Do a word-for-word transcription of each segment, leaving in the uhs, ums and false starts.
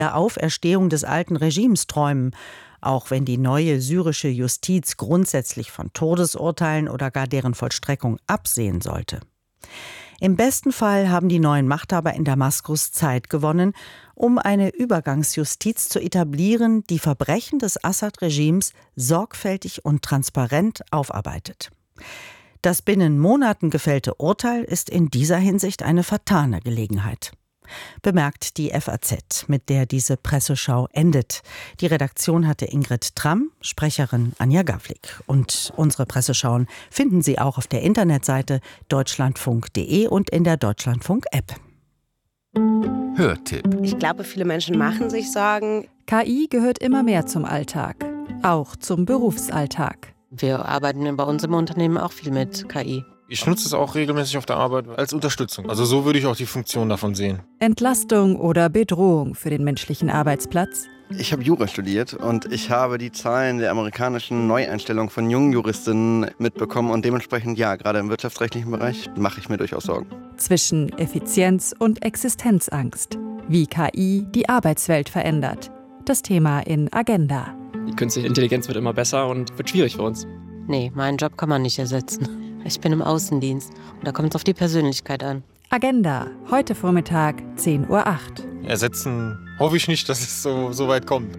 der Auferstehung des alten Regimes träumen, auch wenn die neue syrische Justiz grundsätzlich von Todesurteilen oder gar deren Vollstreckung absehen sollte. Im besten Fall haben die neuen Machthaber in Damaskus Zeit gewonnen, um eine Übergangsjustiz zu etablieren, die Verbrechen des Assad-Regimes sorgfältig und transparent aufarbeitet. Das binnen Monaten gefällte Urteil ist in dieser Hinsicht eine vertane Gelegenheit, bemerkt die F A Z, mit der diese Presseschau endet. Die Redaktion hatte Ingrid Tramm, Sprecherin Anja Gawlik. Und unsere Presseschauen finden Sie auch auf der Internetseite deutschlandfunk punkt de und in der Deutschlandfunk-App. Hörtipp. Ich glaube, viele Menschen machen sich Sorgen. K I gehört immer mehr zum Alltag, auch zum Berufsalltag. Wir arbeiten bei uns im Unternehmen auch viel mit K I. Ich nutze es auch regelmäßig auf der Arbeit als Unterstützung. Also so würde ich auch die Funktion davon sehen. Entlastung oder Bedrohung für den menschlichen Arbeitsplatz? Ich habe Jura studiert und ich habe die Zahlen der amerikanischen Neueinstellung von jungen Juristinnen mitbekommen. Und dementsprechend, ja, gerade im wirtschaftsrechtlichen Bereich mache ich mir durchaus Sorgen. Zwischen Effizienz und Existenzangst. Wie K I die Arbeitswelt verändert. Das Thema in Agenda. Die künstliche Intelligenz wird immer besser und wird schwierig für uns. Nee, meinen Job kann man nicht ersetzen. Ich bin im Außendienst und da kommt es auf die Persönlichkeit an. Agenda, heute Vormittag zehn Uhr acht. Ersetzen hoffe ich nicht, dass es so, so weit kommt.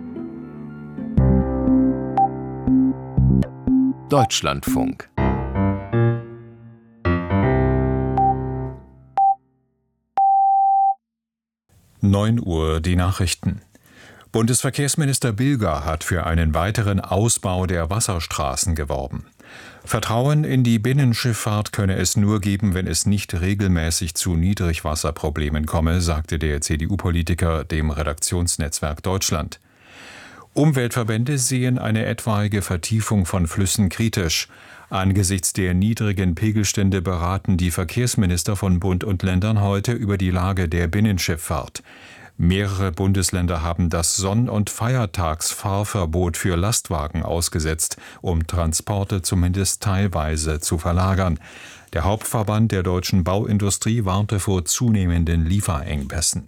Deutschlandfunk. neun Uhr die Nachrichten. Bundesverkehrsminister Bilger hat für einen weiteren Ausbau der Wasserstraßen geworben. Vertrauen in die Binnenschifffahrt könne es nur geben, wenn es nicht regelmäßig zu Niedrigwasserproblemen komme, sagte der C D U-Politiker dem Redaktionsnetzwerk Deutschland. Umweltverbände sehen eine etwaige Vertiefung von Flüssen kritisch. Angesichts der niedrigen Pegelstände beraten die Verkehrsminister von Bund und Ländern heute über die Lage der Binnenschifffahrt. Mehrere Bundesländer haben das Sonn- und Feiertagsfahrverbot für Lastwagen ausgesetzt, um Transporte zumindest teilweise zu verlagern. Der Hauptverband der deutschen Bauindustrie warnte vor zunehmenden Lieferengpässen.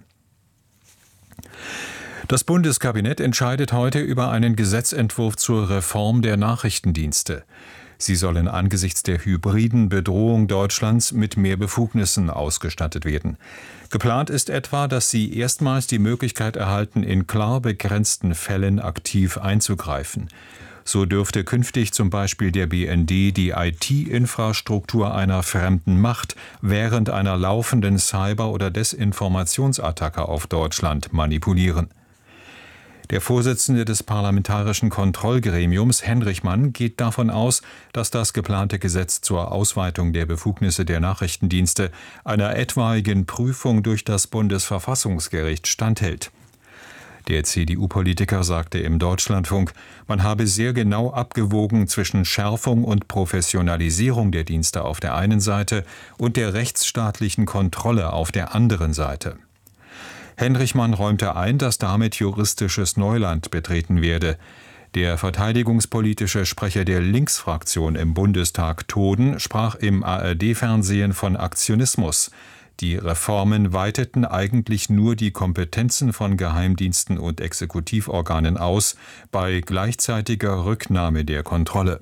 Das Bundeskabinett entscheidet heute über einen Gesetzentwurf zur Reform der Nachrichtendienste. Sie sollen angesichts der hybriden Bedrohung Deutschlands mit mehr Befugnissen ausgestattet werden. Geplant ist etwa, dass sie erstmals die Möglichkeit erhalten, in klar begrenzten Fällen aktiv einzugreifen. So dürfte künftig zum Beispiel der B N D die I T-Infrastruktur einer fremden Macht während einer laufenden Cyber- oder Desinformationsattacke auf Deutschland manipulieren. Der Vorsitzende des Parlamentarischen Kontrollgremiums, Henrichmann, geht davon aus, dass das geplante Gesetz zur Ausweitung der Befugnisse der Nachrichtendienste einer etwaigen Prüfung durch das Bundesverfassungsgericht standhält. Der C D U-Politiker sagte im Deutschlandfunk, man habe sehr genau abgewogen zwischen Schärfung und Professionalisierung der Dienste auf der einen Seite und der rechtsstaatlichen Kontrolle auf der anderen Seite. Henrichmann räumte ein, dass damit juristisches Neuland betreten werde. Der verteidigungspolitische Sprecher der Linksfraktion im Bundestag, Toden, sprach im A R D-Fernsehen von Aktionismus. Die Reformen weiteten eigentlich nur die Kompetenzen von Geheimdiensten und Exekutivorganen aus, bei gleichzeitiger Rücknahme der Kontrolle.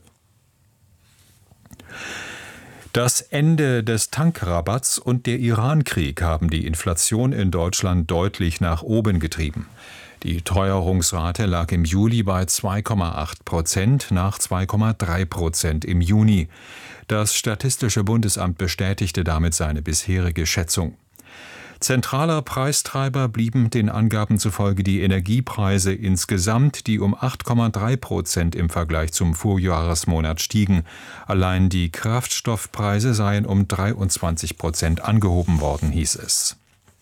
Das Ende des Tankrabatts und der Irankrieg haben die Inflation in Deutschland deutlich nach oben getrieben. Die Teuerungsrate lag im Juli bei zwei Komma acht Prozent nach zwei Komma drei Prozent im Juni. Das Statistische Bundesamt bestätigte damit seine bisherige Schätzung. Zentraler Preistreiber blieben den Angaben zufolge die Energiepreise insgesamt, die um acht Komma drei Prozent im Vergleich zum Vorjahresmonat stiegen. Allein die Kraftstoffpreise seien um dreiundzwanzig Prozent angehoben worden, hieß es.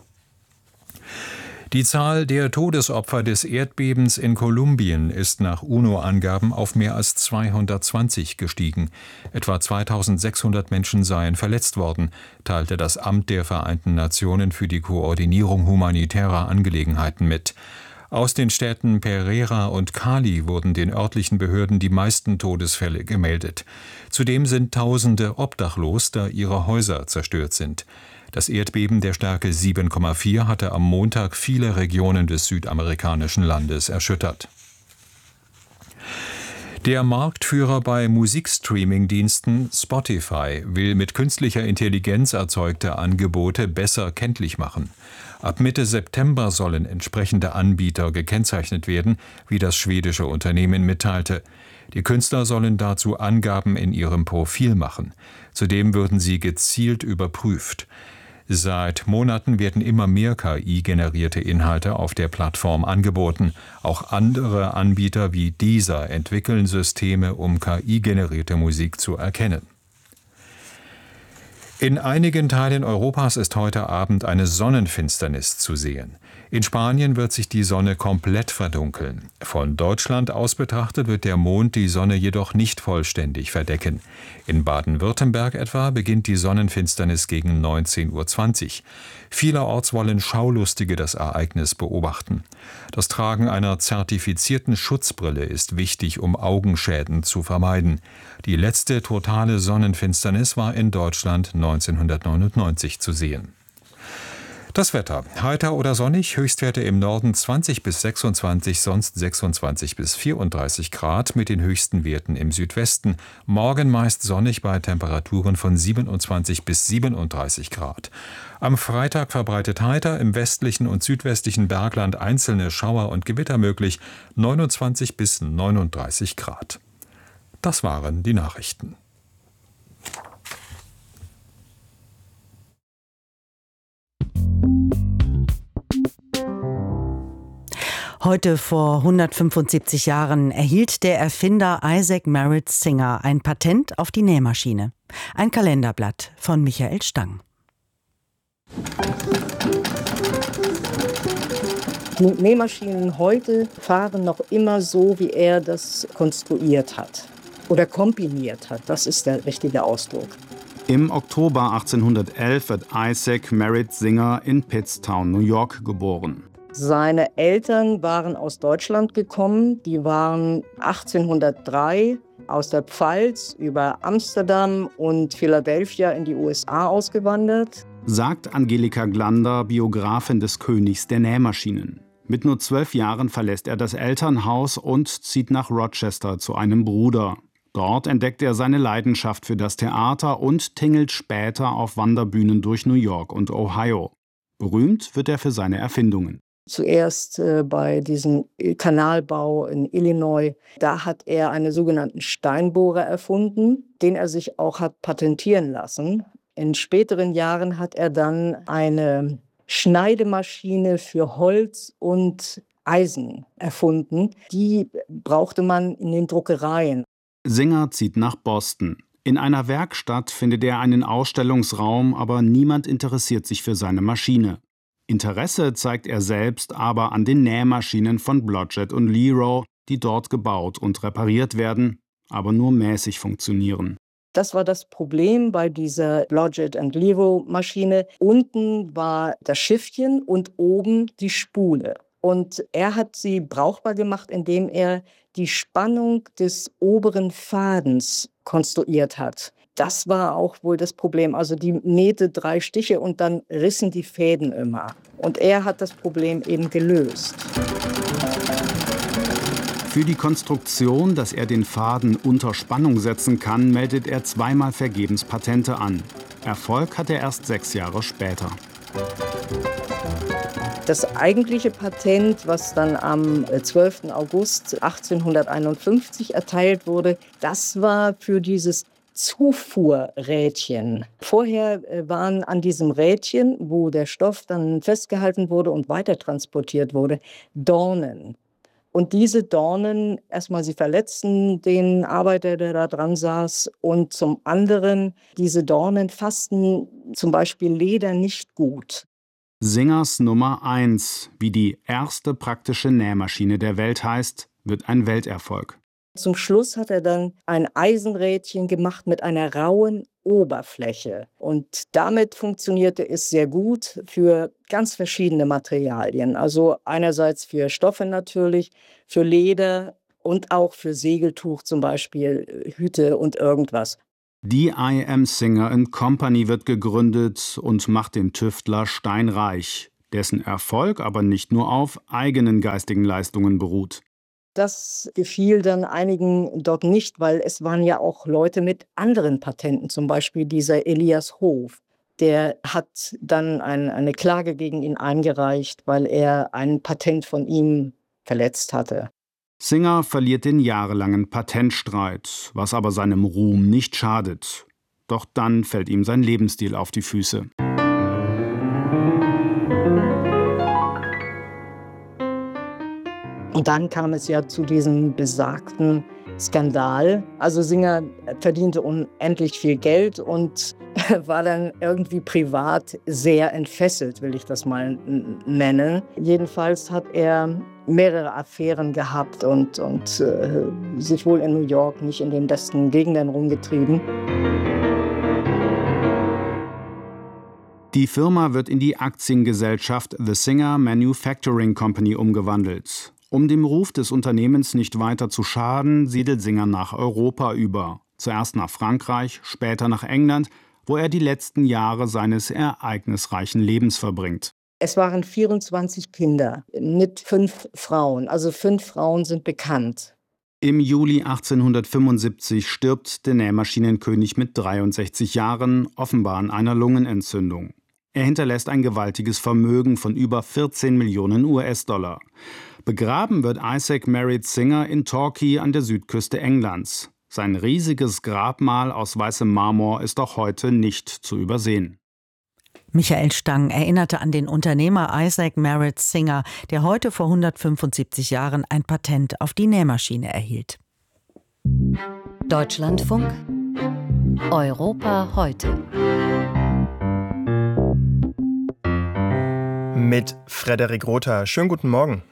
Die Zahl der Todesopfer des Erdbebens in Kolumbien ist nach UNO-Angaben auf mehr als zweihundertzwanzig gestiegen. Etwa zweitausendsechshundert Menschen seien verletzt worden, teilte das Amt der Vereinten Nationen für die Koordinierung humanitärer Angelegenheiten mit. Aus den Städten Pereira und Cali wurden den örtlichen Behörden die meisten Todesfälle gemeldet. Zudem sind Tausende obdachlos, da ihre Häuser zerstört sind. Das Erdbeben der Stärke sieben Komma vier hatte am Montag viele Regionen des südamerikanischen Landes erschüttert. Der Marktführer bei Musikstreaming-Diensten Spotify will mit künstlicher Intelligenz erzeugte Angebote besser kenntlich machen. Ab Mitte September sollen entsprechende Anbieter gekennzeichnet werden, wie das schwedische Unternehmen mitteilte. Die Künstler sollen dazu Angaben in ihrem Profil machen. Zudem würden sie gezielt überprüft. Seit Monaten werden immer mehr K I-generierte Inhalte auf der Plattform angeboten. Auch andere Anbieter wie Deezer entwickeln Systeme, um K I-generierte Musik zu erkennen. In einigen Teilen Europas ist heute Abend eine Sonnenfinsternis zu sehen. In Spanien wird sich die Sonne komplett verdunkeln. Von Deutschland aus betrachtet wird der Mond die Sonne jedoch nicht vollständig verdecken. In Baden-Württemberg etwa beginnt die Sonnenfinsternis gegen neunzehn Uhr zwanzig. Vielerorts wollen Schaulustige das Ereignis beobachten. Das Tragen einer zertifizierten Schutzbrille ist wichtig, um Augenschäden zu vermeiden. Die letzte totale Sonnenfinsternis war in Deutschland neunzehnhundertneunundneunzig zu sehen. Das Wetter. Heiter oder sonnig, Höchstwerte im Norden zwanzig bis sechsundzwanzig, sonst sechsundzwanzig bis vierunddreißig Grad mit den höchsten Werten im Südwesten. Morgen meist sonnig bei Temperaturen von siebenundzwanzig bis siebenunddreißig Grad. Am Freitag verbreitet heiter, im westlichen und südwestlichen Bergland einzelne Schauer und Gewitter möglich, neunundzwanzig bis neununddreißig Grad. Das waren die Nachrichten. Heute vor hundertfünfundsiebzig Jahren erhielt der Erfinder Isaac Merritt Singer ein Patent auf die Nähmaschine. Ein Kalenderblatt von Michael Stang. Die Nähmaschinen heute fahren noch immer so, wie er das konstruiert hat oder kombiniert hat. Das ist der richtige Ausdruck. Im Oktober achtzehnhundertelf wird Isaac Merritt Singer in Pittstown, New York, geboren. Seine Eltern waren aus Deutschland gekommen. Die waren achtzehnhundertdrei aus der Pfalz über Amsterdam und Philadelphia in die U S A ausgewandert. Sagt Angelika Glander, Biografin des Königs der Nähmaschinen. Mit nur zwölf Jahren verlässt er das Elternhaus und zieht nach Rochester zu einem Bruder. Dort entdeckt er seine Leidenschaft für das Theater und tingelt später auf Wanderbühnen durch New York und Ohio. Berühmt wird er für seine Erfindungen. Zuerst äh, bei diesem Kanalbau in Illinois. Da hat er einen sogenannten Steinbohrer erfunden, den er sich auch hat patentieren lassen. In späteren Jahren hat er dann eine Schneidemaschine für Holz und Eisen erfunden. Die brauchte man in den Druckereien. Singer zieht nach Boston. In einer Werkstatt findet er einen Ausstellungsraum, aber niemand interessiert sich für seine Maschine. Interesse zeigt er selbst aber an den Nähmaschinen von Blodgett und Leroy, die dort gebaut und repariert werden, aber nur mäßig funktionieren. Das war das Problem bei dieser Blodgett und Leroy Maschine. Unten war das Schiffchen und oben die Spule. Und er hat sie brauchbar gemacht, indem er die Spannung des oberen Fadens konstruiert hat. Das war auch wohl das Problem. Also die nähte drei Stiche und dann rissen die Fäden immer. Und er hat das Problem eben gelöst. Für die Konstruktion, dass er den Faden unter Spannung setzen kann, meldet er zweimal vergebens Patente an. Erfolg hat er erst sechs Jahre später. Das eigentliche Patent, was dann am zwölften August achtzehnhunderteinundfünfzig erteilt wurde, das war für dieses Zufuhrrädchen. Vorher waren an diesem Rädchen, wo der Stoff dann festgehalten wurde und weiter transportiert wurde, Dornen. Und diese Dornen, erstmal sie verletzten den Arbeiter, der da dran saß, und zum anderen, diese Dornen fassten zum Beispiel Leder nicht gut. Singers Nummer eins, wie die erste praktische Nähmaschine der Welt heißt, wird ein Welterfolg. Zum Schluss hat er dann ein Eisenrädchen gemacht mit einer rauen Oberfläche. Und damit funktionierte es sehr gut für ganz verschiedene Materialien. Also einerseits für Stoffe natürlich, für Leder und auch für Segeltuch zum Beispiel, Hüte und irgendwas. Die I Am Singer and Company wird gegründet und macht den Tüftler steinreich, dessen Erfolg aber nicht nur auf eigenen geistigen Leistungen beruht. Das gefiel dann einigen dort nicht, weil es waren ja auch Leute mit anderen Patenten, zum Beispiel dieser Elias Hof. Der hat dann ein, eine Klage gegen ihn eingereicht, weil er ein Patent von ihm verletzt hatte. Singer verliert den jahrelangen Patentstreit, was aber seinem Ruhm nicht schadet. Doch dann fällt ihm sein Lebensstil auf die Füße. Und dann kam es ja zu diesem besagten Skandal. Also Singer verdiente unendlich viel Geld und war dann irgendwie privat sehr entfesselt, will ich das mal nennen. Jedenfalls hat er mehrere Affären gehabt und, und äh, sich wohl in New York nicht in den besten Gegenden rumgetrieben. Die Firma wird in die Aktiengesellschaft The Singer Manufacturing Company umgewandelt. Um dem Ruf des Unternehmens nicht weiter zu schaden, siedelt Singer nach Europa über. Zuerst nach Frankreich, später nach England, wo er die letzten Jahre seines ereignisreichen Lebens verbringt. Es waren vierundzwanzig Kinder mit fünf Frauen. Also fünf Frauen sind bekannt. Im Juli achtzehnhundertfünfundsiebzig stirbt der Nähmaschinenkönig mit dreiundsechzig Jahren, offenbar an einer Lungenentzündung. Er hinterlässt ein gewaltiges Vermögen von über vierzehn Millionen U S-Dollar. Begraben wird Isaac Merritt Singer in Torquay an der Südküste Englands. Sein riesiges Grabmal aus weißem Marmor ist auch heute nicht zu übersehen. Michael Stang erinnerte an den Unternehmer Isaac Merritt Singer, der heute vor hundertfünfundsiebzig Jahren ein Patent auf die Nähmaschine erhielt. Deutschlandfunk Europa heute. Mit Frederik Rother. Schönen guten Morgen.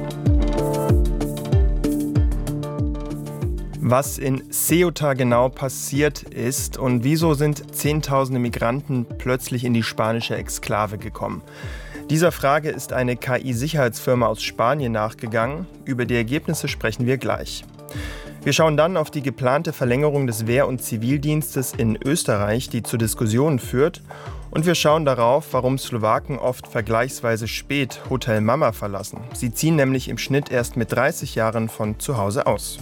Was in Ceuta genau passiert ist und wieso sind Zehntausende Migranten plötzlich in die spanische Exklave gekommen. Dieser Frage ist eine K I-Sicherheitsfirma aus Spanien nachgegangen. Über die Ergebnisse sprechen wir gleich. Wir schauen dann auf die geplante Verlängerung des Wehr- und Zivildienstes in Österreich, die zu Diskussionen führt. Und wir schauen darauf, warum Slowaken oft vergleichsweise spät Hotel Mama verlassen. Sie ziehen nämlich im Schnitt erst mit dreißig Jahren von zu Hause aus.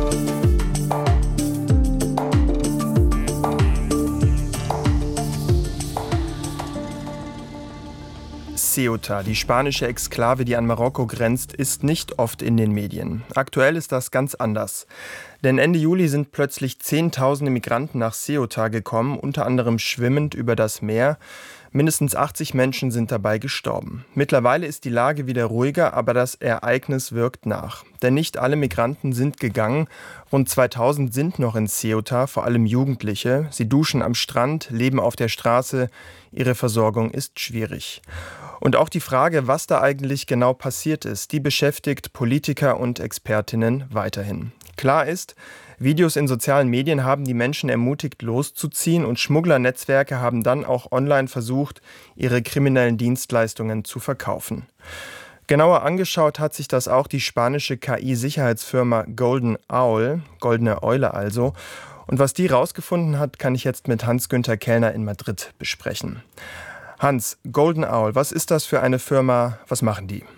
Ceuta, die spanische Exklave, die an Marokko grenzt, ist nicht oft in den Medien. Aktuell ist das ganz anders. Denn Ende Juli sind plötzlich Zehntausende Migranten nach Ceuta gekommen, unter anderem schwimmend über das Meer. Mindestens achtzig Menschen sind dabei gestorben. Mittlerweile ist die Lage wieder ruhiger, aber das Ereignis wirkt nach. Denn nicht alle Migranten sind gegangen. Rund zweitausend sind noch in Ceuta, vor allem Jugendliche. Sie duschen am Strand, leben auf der Straße. Ihre Versorgung ist schwierig. Und auch die Frage, was da eigentlich genau passiert ist, die beschäftigt Politiker und Expertinnen weiterhin. Klar ist, Videos in sozialen Medien haben die Menschen ermutigt, loszuziehen und Schmugglernetzwerke haben dann auch online versucht, ihre kriminellen Dienstleistungen zu verkaufen. Genauer angeschaut hat sich das auch die spanische K I-Sicherheitsfirma Golden Owl, Goldene Eule also. Und was die rausgefunden hat, kann ich jetzt mit Hans-Günther Kellner in Madrid besprechen. Hans, Golden Owl, was ist das für eine Firma? Was machen die?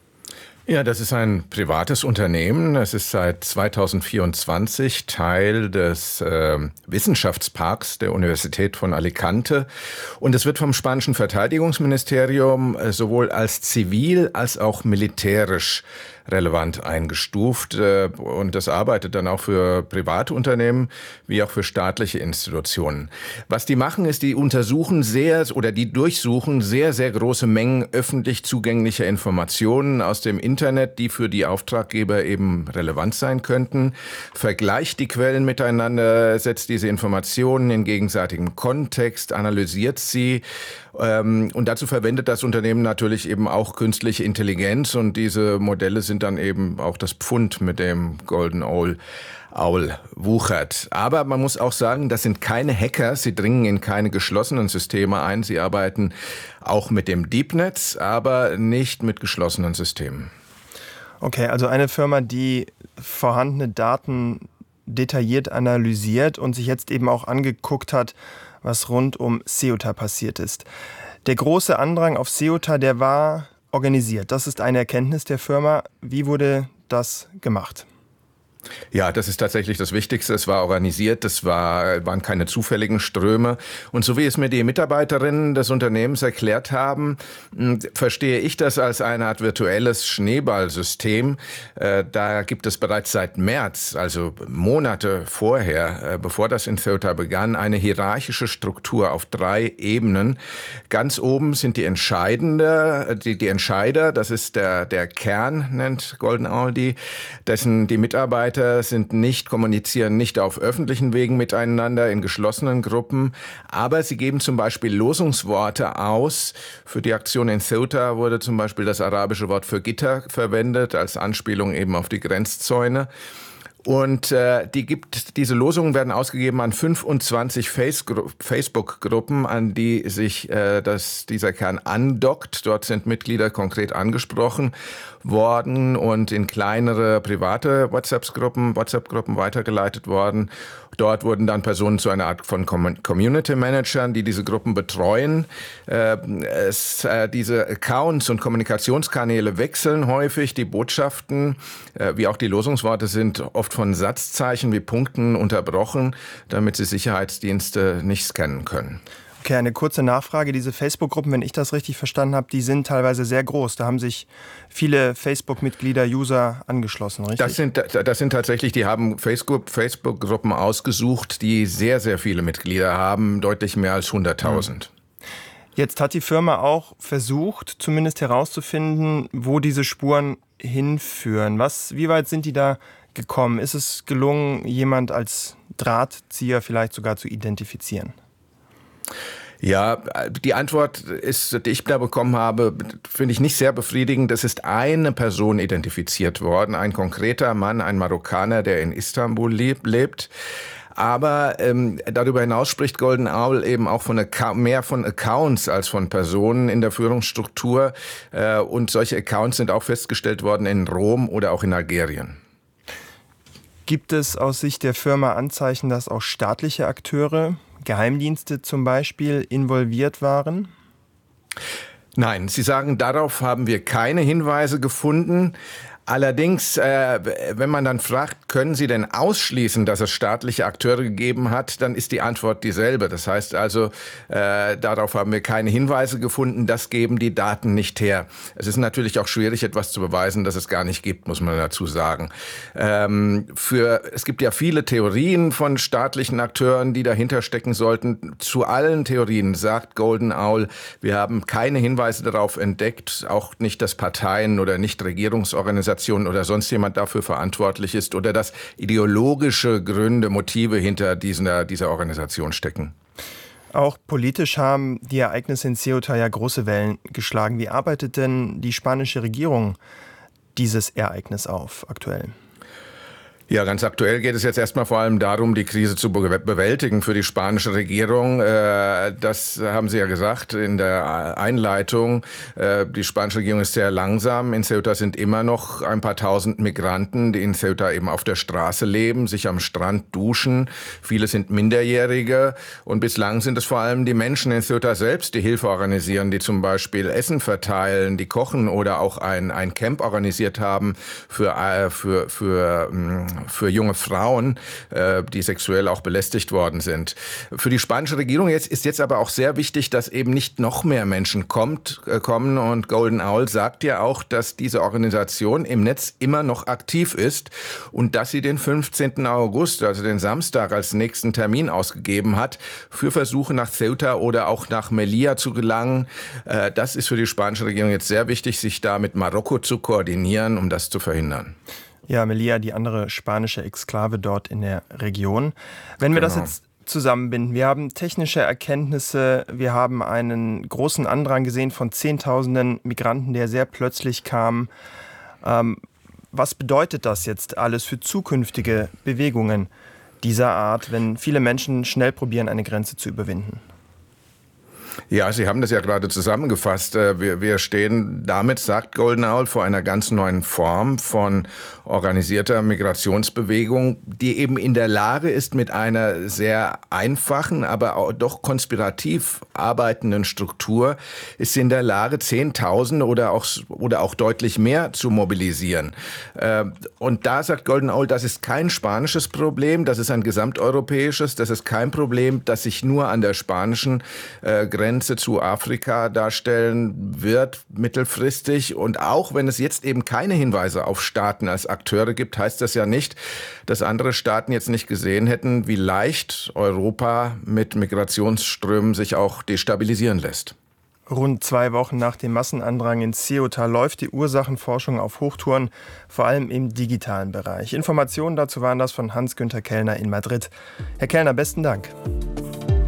Ja, das ist ein privates Unternehmen. Es ist seit zweitausendvierundzwanzig Teil des äh, Wissenschaftsparks der Universität von Alicante. Und es wird vom spanischen Verteidigungsministerium äh, sowohl als zivil als auch militärisch relevant eingestuft. Und das arbeitet dann auch für private Unternehmen wie auch für staatliche Institutionen. Was die machen, ist, die untersuchen sehr oder die durchsuchen sehr, sehr große Mengen öffentlich zugänglicher Informationen aus dem Internet, die für die Auftraggeber eben relevant sein könnten, vergleicht die Quellen miteinander, setzt diese Informationen in gegenseitigem Kontext, analysiert sie. Und dazu verwendet das Unternehmen natürlich eben auch künstliche Intelligenz und diese Modelle sind dann eben auch das Pfund, mit dem Golden Owl Owl wuchert. Aber man muss auch sagen, das sind keine Hacker, sie dringen in keine geschlossenen Systeme ein, sie arbeiten auch mit dem Deepnet, aber nicht mit geschlossenen Systemen. Okay, also eine Firma, die vorhandene Daten detailliert analysiert und sich jetzt eben auch angeguckt hat, was rund um Ceuta passiert ist. Der große Andrang auf Ceuta, der war organisiert. Das ist eine Erkenntnis der Firma. Wie wurde das gemacht? Ja, das ist tatsächlich das Wichtigste. Es war organisiert, es war, waren keine zufälligen Ströme. Und so wie es mir die Mitarbeiterinnen des Unternehmens erklärt haben, verstehe ich das als eine Art virtuelles Schneeballsystem. Da gibt es bereits seit März, also Monate vorher, bevor das in Ceuta begann, eine hierarchische Struktur auf drei Ebenen. Ganz oben sind die Entscheidende, die, die Entscheider, das ist der, der Kern, nennt Golden Owl die, dessen die Mitarbeiter sind nicht, kommunizieren nicht auf öffentlichen Wegen miteinander in geschlossenen Gruppen, aber sie geben zum Beispiel Losungsworte aus. Für die Aktion in Ceuta wurde zum Beispiel das arabische Wort für Gitter verwendet, als Anspielung eben auf die Grenzzäune. Und äh, die gibt, diese Losungen werden ausgegeben an fünfundzwanzig Facebook-Gruppen, an die sich äh, das, dieser Kern andockt. Dort sind Mitglieder konkret angesprochen worden und in kleinere private WhatsApp-Gruppen, WhatsApp-Gruppen weitergeleitet worden. Dort wurden dann Personen zu einer Art von Community-Managern, die diese Gruppen betreuen. Äh, es, äh, diese Accounts und Kommunikationskanäle wechseln häufig. Die Botschaften, äh, wie auch die Losungsworte, sind oft von Satzzeichen wie Punkten unterbrochen, damit sie Sicherheitsdienste nicht scannen können. Okay, eine kurze Nachfrage. Diese Facebook-Gruppen, wenn ich das richtig verstanden habe, die sind teilweise sehr groß. Da haben sich viele Facebook-Mitglieder, User angeschlossen, richtig? Das sind, das sind tatsächlich, die haben Facebook-Gruppen ausgesucht, die sehr, sehr viele Mitglieder haben, deutlich mehr als hunderttausend. Jetzt hat die Firma auch versucht, zumindest herauszufinden, wo diese Spuren hinführen. Was, wie weit sind die da gekommen? Ist es gelungen, jemand als Drahtzieher vielleicht sogar zu identifizieren? Ja, die Antwort ist, die ich da bekommen habe, finde ich nicht sehr befriedigend. Es ist eine Person identifiziert worden, ein konkreter Mann, ein Marokkaner, der in Istanbul lebt. Aber ähm, darüber hinaus spricht Golden Owl eben auch von mehr von Accounts als von Personen in der Führungsstruktur. Äh, und solche Accounts sind auch festgestellt worden in Rom oder auch in Algerien. Gibt es aus Sicht der Firma Anzeichen, dass auch staatliche Akteure, Geheimdienste zum Beispiel, involviert waren? Nein, Sie sagen, darauf haben wir keine Hinweise gefunden. Allerdings, äh, wenn man dann fragt, können Sie denn ausschließen, dass es staatliche Akteure gegeben hat, dann ist die Antwort dieselbe. Das heißt also, äh, darauf haben wir keine Hinweise gefunden, das geben die Daten nicht her. Es ist natürlich auch schwierig, etwas zu beweisen, das es gar nicht gibt, muss man dazu sagen. Ähm, für, es gibt ja viele Theorien von staatlichen Akteuren, die dahinter stecken sollten. Zu allen Theorien sagt Golden Owl, wir haben keine Hinweise darauf entdeckt, auch nicht, dass Parteien oder Nichtregierungsorganisationen oder sonst jemand dafür verantwortlich ist oder dass ideologische Gründe, Motive hinter dieser, dieser Organisation stecken. Auch politisch haben die Ereignisse in Ceuta ja große Wellen geschlagen. Wie arbeitet denn die spanische Regierung dieses Ereignis auf aktuell? Ja, ganz aktuell geht es jetzt erstmal vor allem darum, die Krise zu bewältigen für die spanische Regierung. Das haben Sie ja gesagt in der Einleitung. Die spanische Regierung ist sehr langsam. In Ceuta sind immer noch ein paar tausend Migranten, die in Ceuta eben auf der Straße leben, sich am Strand duschen. Viele sind Minderjährige und bislang sind es vor allem die Menschen in Ceuta selbst, die Hilfe organisieren, die zum Beispiel Essen verteilen, die kochen oder auch ein, ein Camp organisiert haben für, für, für für junge Frauen, die sexuell auch belästigt worden sind. Für die spanische Regierung jetzt ist jetzt aber auch sehr wichtig, dass eben nicht noch mehr Menschen kommt, kommen. Und Golden Owl sagt ja auch, dass diese Organisation im Netz immer noch aktiv ist und dass sie den fünfzehnten August, also den Samstag, als nächsten Termin ausgegeben hat, für Versuche nach Ceuta oder auch nach Melilla zu gelangen. Das ist für die spanische Regierung jetzt sehr wichtig, sich da mit Marokko zu koordinieren, um das zu verhindern. Ja, Melilla, die andere spanische Exklave dort in der Region. Wenn wir genau. das jetzt zusammenbinden, wir haben technische Erkenntnisse, wir haben einen großen Andrang gesehen von Zehntausenden Migranten, der sehr plötzlich kam. Ähm, was bedeutet das jetzt alles für zukünftige Bewegungen dieser Art, wenn viele Menschen schnell probieren, eine Grenze zu überwinden? Ja, Sie haben das ja gerade zusammengefasst. Wir, wir stehen damit, sagt Golden Owl, vor einer ganz neuen Form von organisierter Migrationsbewegung, die eben in der Lage ist, mit einer sehr einfachen, aber auch doch konspirativ arbeitenden Struktur, ist sie in der Lage, Zehntausende oder auch, oder auch deutlich mehr zu mobilisieren. Und da sagt Golden Owl, das ist kein spanisches Problem, das ist ein gesamteuropäisches, das ist kein Problem, das sich nur an der spanischen äh, Grenze zu Afrika darstellen wird, mittelfristig. Und auch wenn es jetzt eben keine Hinweise auf Staaten als Akteure gibt, heißt das ja nicht, dass andere Staaten jetzt nicht gesehen hätten, wie leicht Europa mit Migrationsströmen sich auch destabilisieren lässt. Rund zwei Wochen nach dem Massenandrang in Ceuta läuft die Ursachenforschung auf Hochtouren, vor allem im digitalen Bereich. Informationen dazu waren das von Hans-Günther Kellner in Madrid. Herr Kellner, besten Dank.